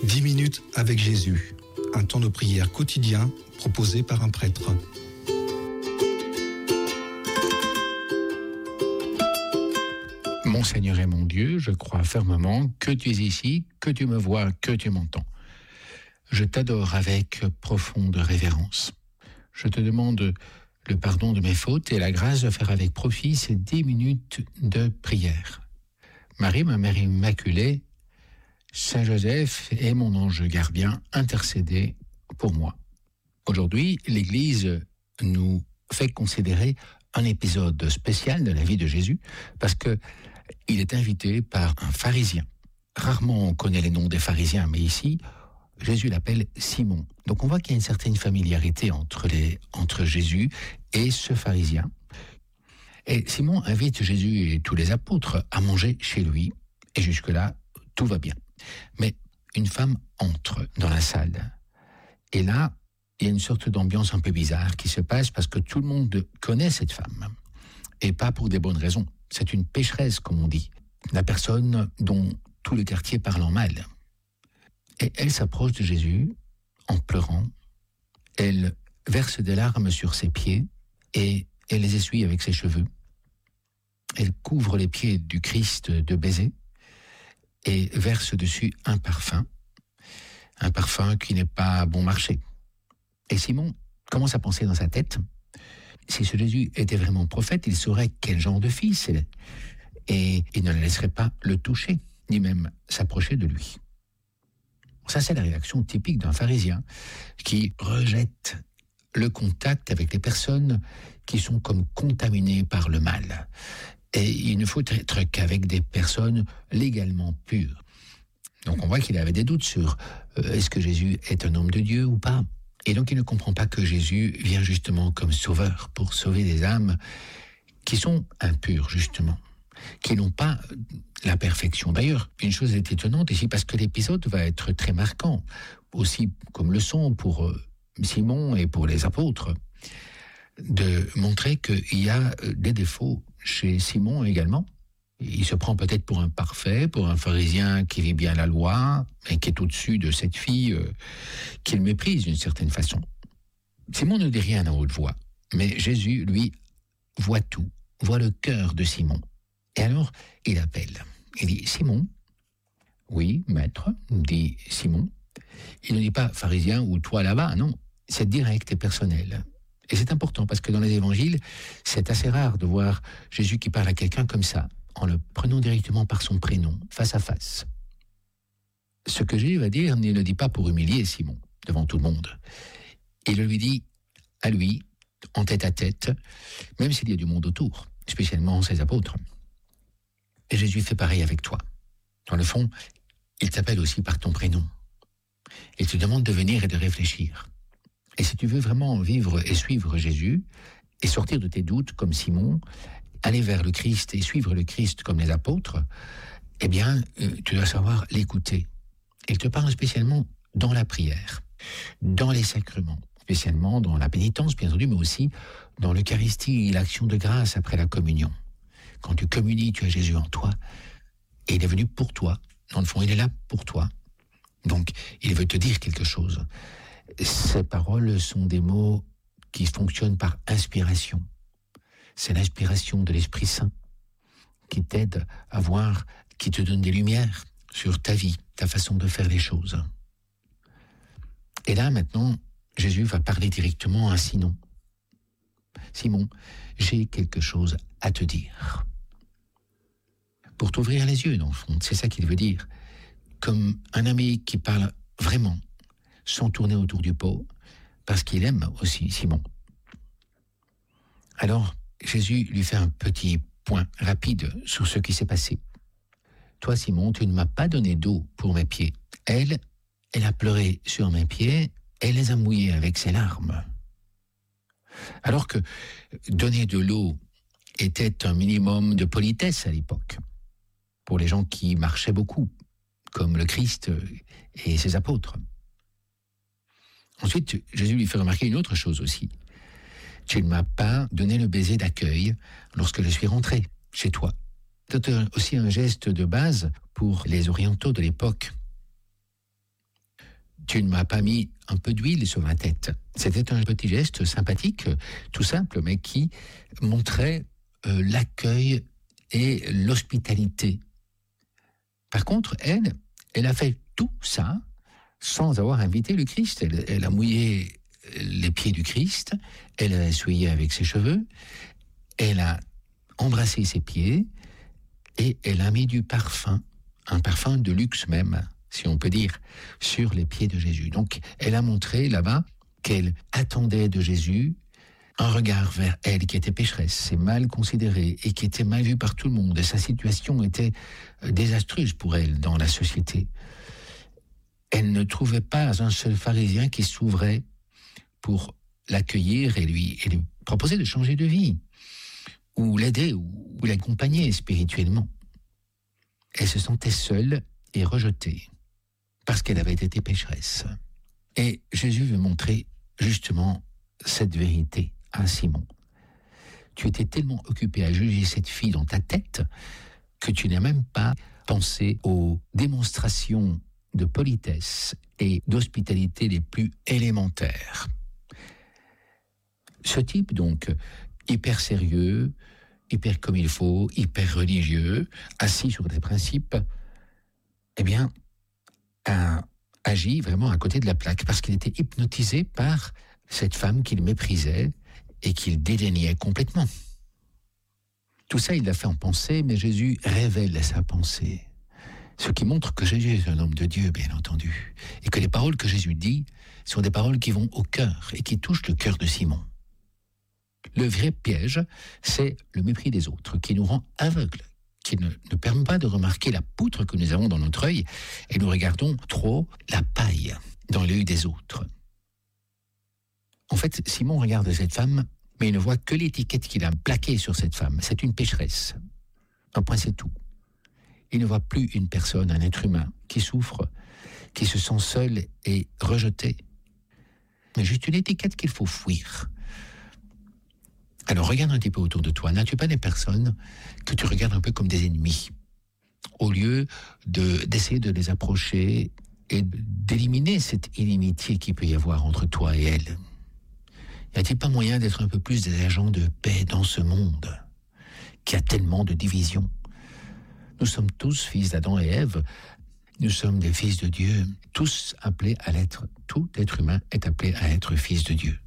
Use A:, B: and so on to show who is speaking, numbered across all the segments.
A: 10 minutes avec Jésus, un temps de prière quotidien proposé par un prêtre.
B: Mon Seigneur et mon Dieu, je crois fermement que tu es ici, que tu me vois, que tu m'entends. Je t'adore avec profonde révérence. Je te demande le pardon de mes fautes et la grâce de faire avec profit ces 10 minutes de prière. Marie, ma Mère Immaculée, Saint Joseph et mon ange gardien, intercédez pour moi. Aujourd'hui, l'Église nous fait considérer un épisode spécial de la vie de Jésus parce que il est invité par un pharisien. Rarement on connaît les noms des pharisiens, mais ici, Jésus l'appelle Simon. Donc on voit qu'il y a une certaine familiarité entre Jésus et ce pharisien. Et Simon invite Jésus et tous les apôtres à manger chez lui. Et jusque-là, tout va bien. Mais une femme entre dans la salle. Et là, il y a une sorte d'ambiance un peu bizarre qui se passe parce que tout le monde connaît cette femme. Et pas pour des bonnes raisons. C'est une pécheresse, comme on dit. La personne dont tout le quartier parle en mal. Et elle s'approche de Jésus en pleurant. Elle verse des larmes sur ses pieds et elle les essuie avec ses cheveux. Elle couvre les pieds du Christ de baisers et verse dessus un parfum qui n'est pas bon marché. Et Simon commence à penser dans sa tête, si ce Jésus était vraiment prophète, il saurait quel genre de fils il est. Et il ne la laisserait pas le toucher, ni même s'approcher de lui. Ça, c'est la réaction typique d'un pharisien qui rejette le contact avec les personnes qui sont comme contaminées par le mal. Et il ne faut être qu'avec des personnes légalement pures. Donc on voit qu'il avait des doutes sur est-ce que Jésus est un homme de Dieu ou pas. Et donc il ne comprend pas que Jésus vient justement comme sauveur pour sauver des âmes qui sont impures justement, qui n'ont pas la perfection. D'ailleurs, une chose est étonnante ici parce que l'épisode va être très marquant, aussi comme leçon pour Simon et pour les apôtres, de montrer qu'il y a des défauts chez Simon également. Il se prend peut-être pour un parfait, pour un pharisien qui vit bien la loi, mais qui est au-dessus de cette fille qu'il méprise d'une certaine façon. Simon ne dit rien à haute voix, mais Jésus, lui, voit tout, voit le cœur de Simon. Et alors, il appelle. Il dit « Simon ?» ?»« Oui, maître, » dit Simon. Il ne dit pas « pharisien » ou « toi là-bas », non, c'est direct et personnel. Et c'est important parce que dans les évangiles, c'est assez rare de voir Jésus qui parle à quelqu'un comme ça, en le prenant directement par son prénom, face à face. Ce que Jésus va dire, il ne le dit pas pour humilier Simon, devant tout le monde. Il le lui dit à lui, en tête à tête, même s'il y a du monde autour, spécialement ses apôtres. Et Jésus fait pareil avec toi. Dans le fond, il t'appelle aussi par ton prénom. Il te demande de venir et de réfléchir. Et si tu veux vraiment vivre et suivre Jésus, et sortir de tes doutes comme Simon, aller vers le Christ et suivre le Christ comme les apôtres, eh bien, tu dois savoir l'écouter. Il te parle spécialement dans la prière, dans les sacrements, spécialement dans la pénitence, bien entendu, mais aussi dans l'Eucharistie et l'action de grâce après la communion. Quand tu communies, tu as Jésus en toi, et il est venu pour toi. Dans le fond, il est là pour toi. Donc, il veut te dire quelque chose. Ces paroles sont des mots qui fonctionnent par inspiration. C'est l'inspiration de l'Esprit Saint qui t'aide à voir, qui te donne des lumières sur ta vie, ta façon de faire les choses. Et là, maintenant, Jésus va parler directement à Simon. Simon, j'ai quelque chose à te dire. Pour t'ouvrir les yeux, dans le fond, c'est ça qu'il veut dire. Comme un ami qui parle vraiment, sans tourner autour du pot, parce qu'il aime aussi Simon. Alors, Jésus lui fait un petit point rapide sur ce qui s'est passé. Toi, Simon, tu ne m'as pas donné d'eau pour mes pieds. Elle a pleuré sur mes pieds, elle les a mouillés avec ses larmes. Alors que donner de l'eau était un minimum de politesse à l'époque, pour les gens qui marchaient beaucoup, comme le Christ et ses apôtres. Ensuite, Jésus lui fait remarquer une autre chose aussi. Tu ne m'as pas donné le baiser d'accueil lorsque je suis rentré chez toi. C'est aussi un geste de base pour les orientaux de l'époque. tu ne m'as pas mis un peu d'huile sur ma tête. C'était un petit geste sympathique, tout simple, mais qui montrait l'accueil et l'hospitalité. Par contre, elle a fait tout ça sans avoir invité le Christ. Elle a mouillé les pieds du Christ, elle a essuyé avec ses cheveux, elle a embrassé ses pieds et elle a mis du parfum, un parfum de luxe même, si on peut dire, sur les pieds de Jésus. Donc, elle a montré là-bas qu'elle attendait de Jésus un regard vers elle qui était pécheresse, c'est mal considérée et qui était mal vue par tout le monde. Et sa situation était désastreuse pour elle dans la société. Elle ne trouvait pas un seul pharisien qui s'ouvrait pour l'accueillir et lui proposer de changer de vie, ou l'aider, ou l'accompagner spirituellement. Elle se sentait seule et rejetée, parce qu'elle avait été pécheresse. Et Jésus veut montrer justement cette vérité à Simon. Tu étais tellement occupé à juger cette fille dans ta tête que tu n'as même pas pensé aux démonstrations de politesse et d'hospitalité les plus élémentaires. Ce type, donc, hyper sérieux, hyper comme il faut, hyper religieux, assis sur des principes, eh bien, a agi vraiment à côté de la plaque parce qu'il était hypnotisé par cette femme qu'il méprisait et qu'il dédaignait complètement. Tout ça, il l'a fait en pensée, mais Jésus révèle sa pensée. Ce qui montre que Jésus est un homme de Dieu, bien entendu, et que les paroles que Jésus dit sont des paroles qui vont au cœur et qui touchent le cœur de Simon. Le vrai piège, c'est le mépris des autres, qui nous rend aveugles, qui ne permet pas de remarquer la poutre que nous avons dans notre œil, et nous regardons trop la paille dans l'œil des autres. En fait, Simon regarde cette femme, mais il ne voit que l'étiquette qu'il a plaquée sur cette femme. C'est une pécheresse. Un point, c'est tout. Il ne voit plus une personne, un être humain, qui souffre, qui se sent seul et rejeté. Mais juste une étiquette qu'il faut fuir. Alors regarde un petit peu autour de toi. N'as-tu pas des personnes que tu regardes un peu comme des ennemis, au lieu d'essayer de les approcher et d'éliminer cette inimitié qu'il peut y avoir entre toi et elle? Y a-t-il pas moyen d'être un peu plus des agents de paix dans ce monde qui a tellement de divisions? Nous sommes tous fils d'Adam et Ève, nous sommes des fils de Dieu, tous appelés à l'être. Tout être humain est appelé à être fils de Dieu.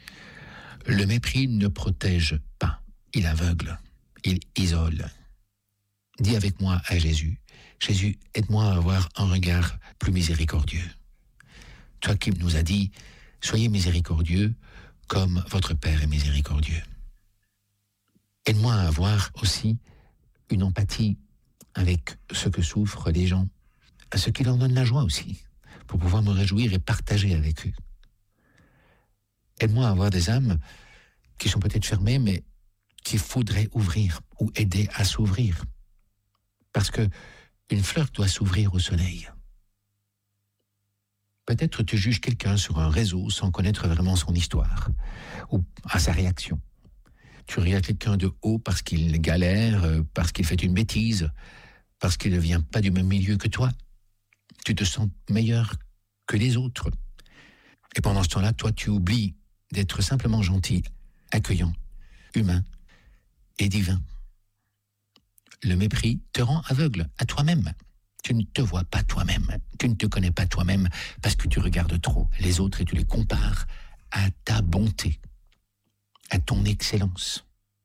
B: Le mépris ne protège pas, il aveugle, il isole. Dis avec moi à Jésus, Jésus, aide-moi à avoir un regard plus miséricordieux. Toi qui nous as dit, soyez miséricordieux comme votre Père est miséricordieux. Aide-moi à avoir aussi une empathie avec ce que souffrent les gens, à ce qui leur donne la joie aussi, pour pouvoir me réjouir et partager avec eux. Aide-moi à avoir des âmes qui sont peut-être fermées, mais qu'il faudrait ouvrir ou aider à s'ouvrir. Parce que une fleur doit s'ouvrir au soleil. Peut-être tu juges quelqu'un sur un réseau sans connaître vraiment son histoire ou à sa réaction. Tu regardes quelqu'un de haut parce qu'il galère, parce qu'il fait une bêtise, parce qu'il ne vient pas du même milieu que toi. Tu te sens meilleur que les autres. Et pendant ce temps-là, toi, tu oublies d'être simplement gentil, accueillant, humain et divin. Le mépris te rend aveugle à toi-même. Tu ne te vois pas toi-même. Tu ne te connais pas toi-même parce que tu regardes trop les autres et tu les compares à ta bonté, à ton excellence.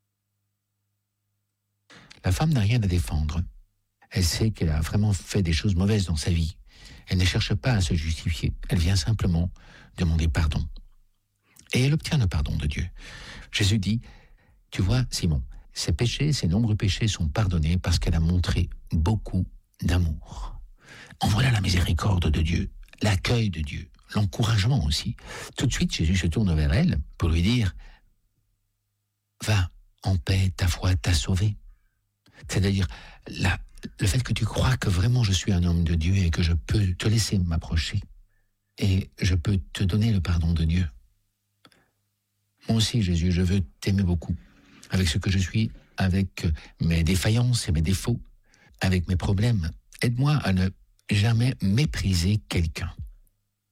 B: La femme n'a rien à défendre. Elle sait qu'elle a vraiment fait des choses mauvaises dans sa vie. Elle ne cherche pas à se justifier. Elle vient simplement demander pardon. Et elle obtient le pardon de Dieu. Jésus dit, tu vois, Simon, ses péchés, ses nombreux péchés sont pardonnés parce qu'elle a montré beaucoup d'amour. En voilà la miséricorde de Dieu, l'accueil de Dieu, l'encouragement aussi. Tout de suite, Jésus se tourne vers elle pour lui dire, va en paix, ta foi t'a sauvé. C'est-à-dire, le fait que tu crois que vraiment je suis un homme de Dieu et que je peux te laisser m'approcher et je peux te donner le pardon de Dieu. Moi aussi, Jésus, je veux t'aimer beaucoup, avec ce que je suis, avec mes défaillances et mes défauts, avec mes problèmes. Aide-moi à ne jamais mépriser quelqu'un.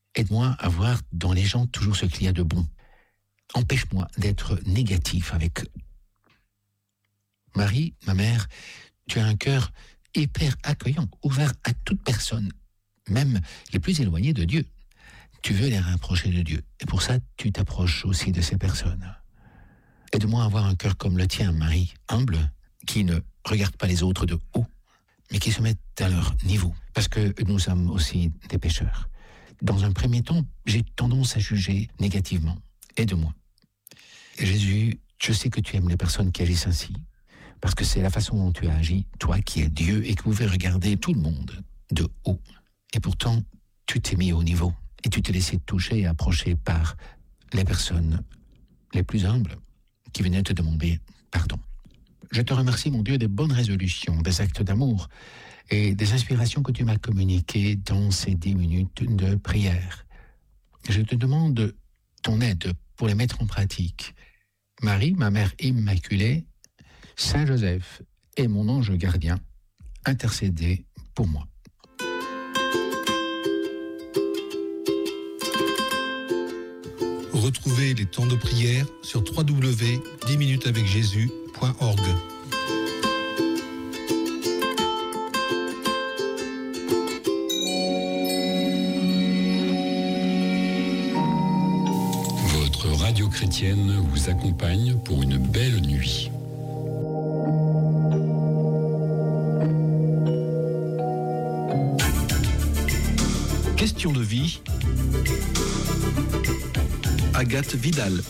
B: Aide-moi à voir dans les gens toujours ce qu'il y a de bon. Empêche-moi d'être négatif avec eux. Marie, ma mère, tu as un cœur hyper accueillant, ouvert à toute personne, même les plus éloignés de Dieu. Tu veux les rapprocher de Dieu. Et pour ça, tu t'approches aussi de ces personnes. Aide-moi à avoir un cœur comme le tien, Marie, humble, qui ne regarde pas les autres de haut, mais qui se met à leur niveau. Parce que nous sommes aussi des pécheurs. Dans un premier temps, j'ai tendance à juger négativement. Aide-moi. Jésus, je sais que tu aimes les personnes qui agissent ainsi, parce que c'est la façon dont tu as agi, toi qui es Dieu et qui pouvais regarder tout le monde de haut. Et pourtant, tu t'es mis au niveau et tu t'es laissé toucher et approcher par les personnes les plus humbles qui venaient te demander pardon. Je te remercie, mon Dieu, des bonnes résolutions, des actes d'amour et des inspirations que tu m'as communiquées dans ces 10 minutes de prière. Je te demande ton aide pour les mettre en pratique. Marie, ma mère immaculée, Saint Joseph et mon ange gardien, intercédez pour moi.
A: Retrouvez les temps de prière sur www.10minutesavecjésus.org.
C: Votre radio chrétienne vous accompagne pour une belle nuit.
A: Question de vie. Agathe Vidal.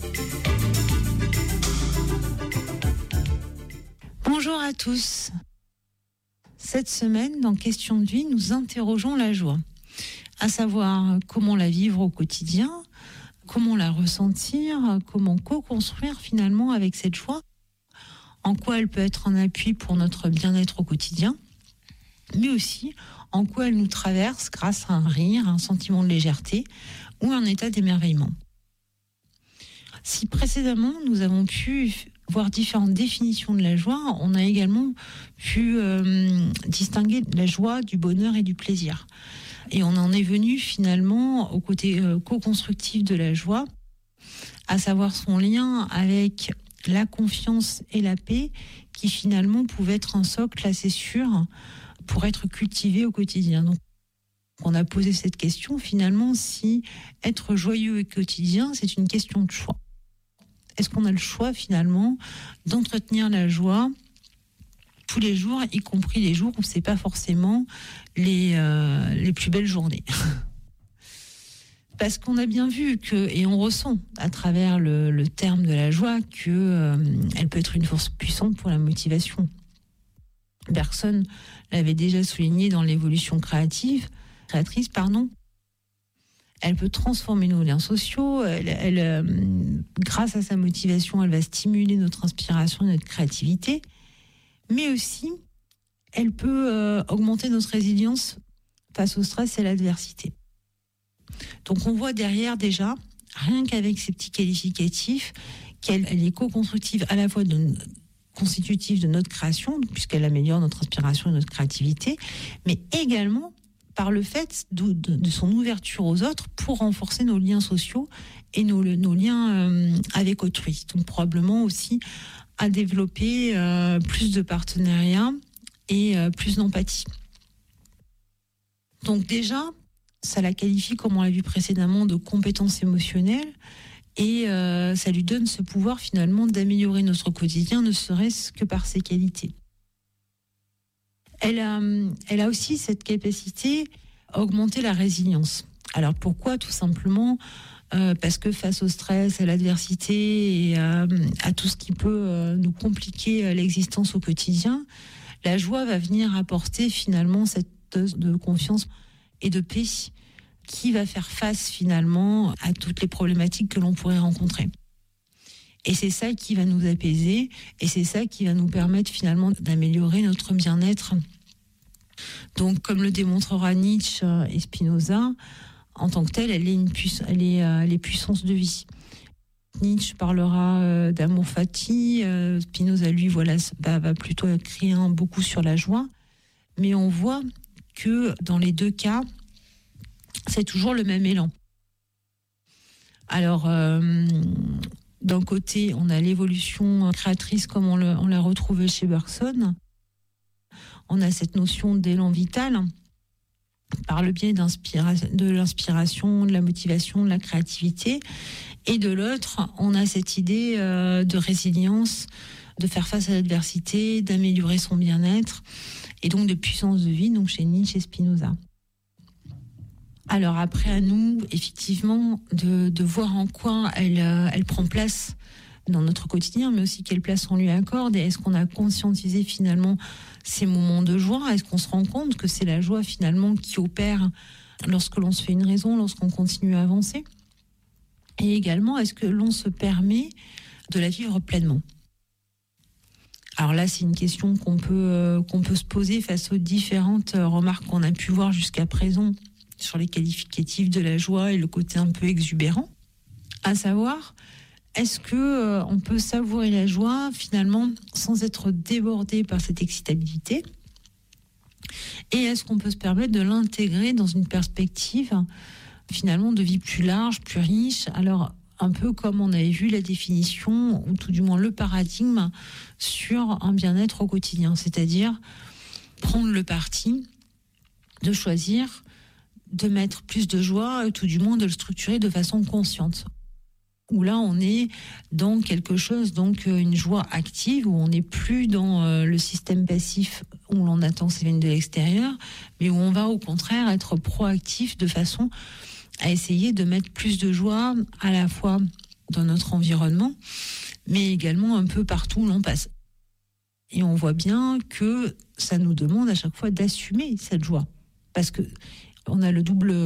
D: Bonjour à tous. Cette semaine, dans Question de vie, nous interrogeons la joie, à savoir comment la vivre au quotidien, comment la ressentir, comment co-construire finalement avec cette joie, en quoi elle peut être un appui pour notre bien-être au quotidien, mais aussi en quoi elle nous traverse grâce à un rire, un sentiment de légèreté ou un état d'émerveillement. Si précédemment nous avons pu voir différentes définitions de la joie, on a également pu distinguer la joie du bonheur et du plaisir. Et on en est venu finalement au côté co-constructif de la joie, à savoir son lien avec la confiance et la paix, qui finalement pouvaient être un socle assez sûr pour être cultivé au quotidien. Donc, on a posé cette question, finalement, si être joyeux au quotidien, c'est une question de choix. Est-ce qu'on a le choix, finalement, d'entretenir la joie tous les jours, y compris les jours où c'est pas forcément les plus belles journées? Parce qu'on a bien vu que, et on ressent à travers le terme de la joie, que elle peut être une force puissante pour la motivation. Bergson l'avait déjà souligné dans l'évolution créatrice. Elle peut transformer nos liens sociaux. Grâce à sa motivation, elle va stimuler notre inspiration et notre créativité. Mais aussi, elle peut augmenter notre résilience face au stress et à l'adversité. Donc on voit derrière déjà, rien qu'avec ces petits qualificatifs, qu'elle est co-constructive à la fois constitutive de notre création, puisqu'elle améliore notre inspiration et notre créativité, mais également par le fait de son ouverture aux autres pour renforcer nos liens sociaux et nos liens avec autrui. Donc probablement aussi à développer plus de partenariats et plus d'empathie. Donc déjà, ça la qualifie, comme on l'a vu précédemment, de compétence émotionnelle, et ça lui donne ce pouvoir finalement d'améliorer notre quotidien, ne serait-ce que par ses qualités. Elle a aussi cette capacité à augmenter la résilience. Alors pourquoi? Tout simplement parce que face au stress, à l'adversité et à tout ce qui peut nous compliquer l'existence au quotidien, la joie va venir apporter finalement cette dose de confiance et de paix qui va faire face finalement à toutes les problématiques que l'on pourrait rencontrer. Et c'est ça qui va nous apaiser, et c'est ça qui va nous permettre finalement d'améliorer notre bien-être. Donc, comme le démontrera Nietzsche et Spinoza, en tant que telle, elle est les puissances de vie. Nietzsche parlera d'amour fati, Spinoza, lui, va plutôt écrire beaucoup sur la joie. Mais on voit que dans les deux cas, c'est toujours le même élan. Alors, d'un côté, on a l'évolution créatrice comme on l'a retrouvée chez Bergson. On a cette notion d'élan vital par le biais de l'inspiration, de la motivation, de la créativité. Et de l'autre, on a cette idée de résilience, de faire face à l'adversité, d'améliorer son bien-être, et donc de puissance de vie, donc chez Nietzsche et Spinoza. Alors après, à nous, effectivement, de voir en quoi elle prend place dans notre quotidien, mais aussi quelle place on lui accorde, et est-ce qu'on a conscientisé finalement ces moments de joie? Est-ce qu'on se rend compte que c'est la joie finalement qui opère lorsque l'on se fait une raison, lorsqu'on continue à avancer? Et également, est-ce que l'on se permet de la vivre pleinement? Alors là, c'est une question qu'on peut se poser face aux différentes remarques qu'on a pu voir jusqu'à présent sur les qualificatifs de la joie et le côté un peu exubérant. À savoir, est-ce que on peut savourer la joie finalement sans être débordé par cette excitabilité? Et est-ce qu'on peut se permettre de l'intégrer dans une perspective finalement de vie plus large, plus riche? Alors, un peu comme on avait vu la définition, ou tout du moins le paradigme, sur un bien-être au quotidien. C'est-à-dire prendre le parti de choisir de mettre plus de joie, tout du moins de le structurer de façon consciente. Où là, on est dans quelque chose, donc une joie active, où on n'est plus dans le système passif où l'on attend que ça vienne de l'extérieur, mais où on va au contraire être proactif de façon à essayer de mettre plus de joie à la fois dans notre environnement, mais également un peu partout où l'on passe. Et on voit bien que ça nous demande à chaque fois d'assumer cette joie. Parce que on a la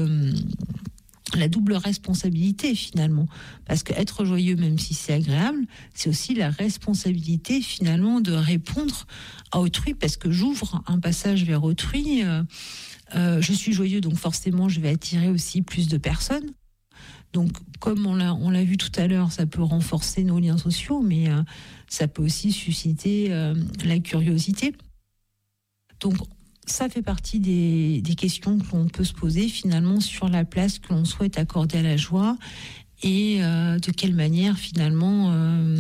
D: double responsabilité finalement. Parce qu'être joyeux, même si c'est agréable, c'est aussi la responsabilité finalement de répondre à autrui, parce que j'ouvre un passage vers autrui. Je suis joyeux, donc forcément je vais attirer aussi plus de personnes. Donc comme on l'a vu tout à l'heure, ça peut renforcer nos liens sociaux, mais ça peut aussi susciter la curiosité. Donc ça fait partie des questions que l'on peut se poser finalement sur la place que l'on souhaite accorder à la joie et de quelle manière finalement